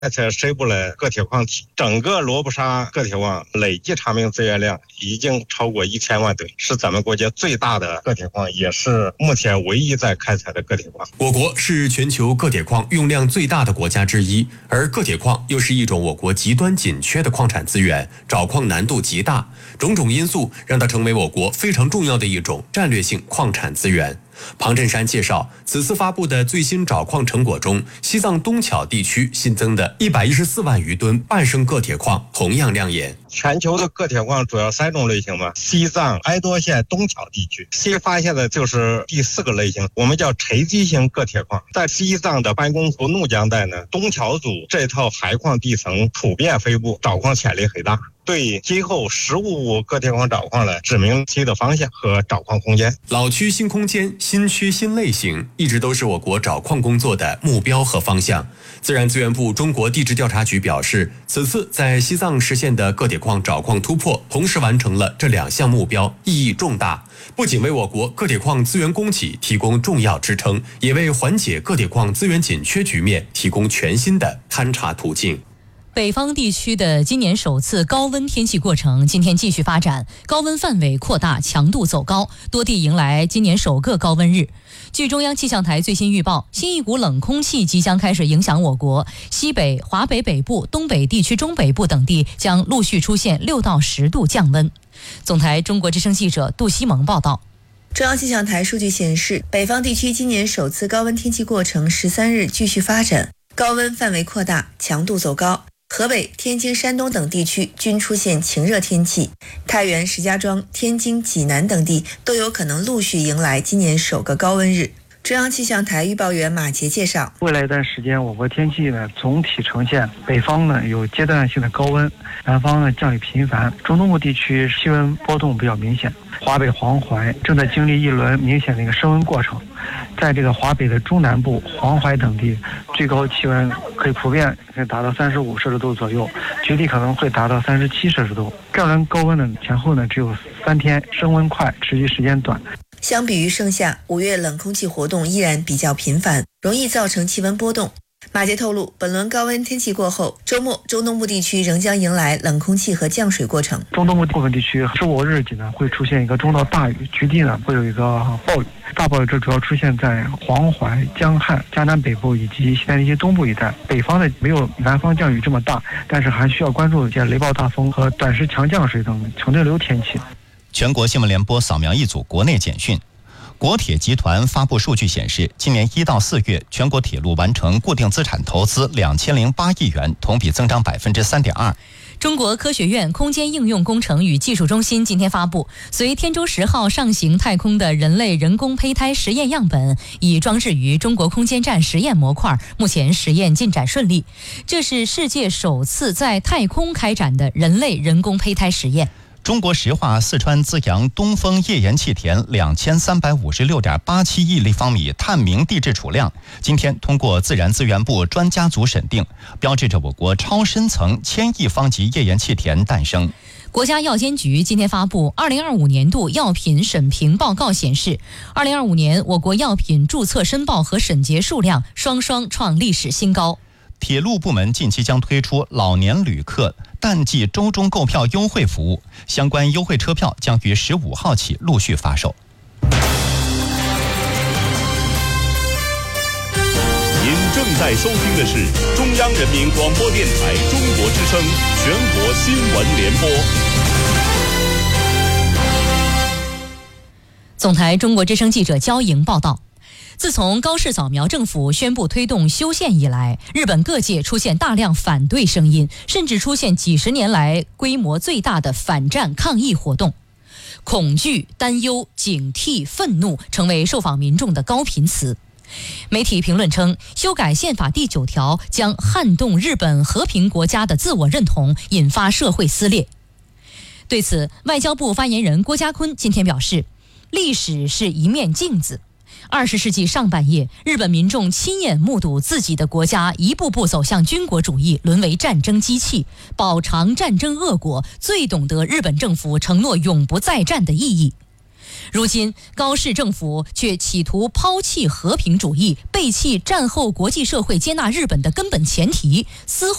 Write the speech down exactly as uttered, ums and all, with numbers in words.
采西部的铬铁矿体，整个罗布沙铬铁矿累计查明资源量已经超过一千万吨，是咱们国家最大的铬铁矿，也是目前唯一在开采的铬铁矿。 我国是全球铬铁矿用量最大的国家之一，而铬铁矿又是一种我国极端紧缺的矿产资源，找矿难度极大，种种因素让它成为我国非常重要的一种战略性矿产资源。庞振山介绍，此次发布的最新找矿成果中，西藏东巧地区新增的一百一十四万余吨半生铬铁矿同样亮眼。 全球的铬铁矿主要三种类型嘛，西藏哀多县东巧地区新发现的就是第四个类型，我们叫垂积型铬铁矿。在西藏的班公湖怒江带呢，东巧组这套海矿地层普遍分布，找矿潜力很大，对今后十五铬铁矿找矿了指明新的方向和找矿空间。 老区新空间，新区新类型，一直都是我国找矿工作的目标和方向。自然资源部中国地质调查局表示，此次在西藏实现的铬铁矿找矿突破，同时完成了这两项目标，意义重大，不仅为我国铬铁矿资源供给提供重要支撑，也为缓解铬铁矿资源紧缺局面提供全新的勘察途径。 北方地区的今年首次高温天气过程今天继续发展，高温范围扩大，强度走高，多地迎来今年首个高温日。据中央气象台最新预报，新一股冷空气即将开始影响我国，西北、华北北部、东北地区中北部等地将陆续出现六到十度降温。总台中国之声记者杜西蒙报道。 中央气象台数据显示，北方地区今年首次高温天气过程十三日继续发展，高温范围扩大，强度走高。河北、天津、山东等地区均出现晴热天气，太原、石家庄、天津、济南等地都有可能陆续迎来今年首个高温日。中央气象台预报员马杰介绍， 未来一段时间我国天气呢总体呈现北方呢有阶段性的高温，南方呢降雨频繁，中东部地区气温波动比较明显，华北、黄淮正在经历一轮明显的一个升温过程。在这个华北的中南部、黄淮等地，最高气温可以普遍可以达到三十五摄氏度左右，局地可能会达到三十七摄氏度。这轮高温呢前后呢只有三天，升温快，持续时间短。 相比于盛夏，五月冷空气活动依然比较频繁，容易造成气温波动。马杰透露，本轮高温天气过后，周末中东部地区仍将迎来冷空气和降水过程。 中东部部分地区十五日起呢会出现一个中到大雨，局地呢会有一个暴雨。大暴雨这主要出现在黄淮、江汉、江南北部以及西南地区东部一带。北方的没有南方降雨这么大，但是还需要关注一些雷暴大风和短时强降水等强对流天气。 全国新闻联播扫描一组国内简讯。国铁集团发布数据显示，今年一到四月，全国铁路完成固定资产投资两千零八亿元，同比增长百分之三点二。 中国科学院空间应用工程与技术中心今天发布，随天舟十号上行太空的人类人工胚胎实验样本已装置于中国空间站实验模块，目前实验进展顺利。这是世界首次在太空开展的人类人工胚胎实验。 中国石化四川资阳东风页岩气田两千三百五十六点八七亿立方米探明地质储量，今天通过自然资源部专家组审定，标志着我国超深层千亿方级页岩气田诞生。 国家药监局今天发布二零二五年度药品审评报告显示，二零二五年我国药品注册申报和审结数量双双创历史新高。 铁路部门近期将推出老年旅客淡季周中购票优惠服务，相关优惠车票将于十五号起陆续发售。 您正在收听的是中央人民广播电台中国之声全国新闻联播。 总台中国之声记者焦莹报道。自从高市早苗政府宣布推动修宪以来，日本各界出现大量反对声音，甚至出现几十年来规模最大的反战抗议活动。恐惧、担忧、警惕、愤怒成为受访民众的高频词。媒体评论称，修改宪法第九条将撼动日本和平国家的自我认同，引发社会撕裂。对此，外交部发言人郭家坤今天表示，历史是一面镜子。二十世纪上半叶，日本民众亲眼目睹自己的国家一步步走向军国主义，沦为战争机器，饱尝战争恶果，最懂得日本政府承诺永不再战的意义。 如今高市政府却企图抛弃和平主义，背弃战后国际社会接纳日本的根本前提，撕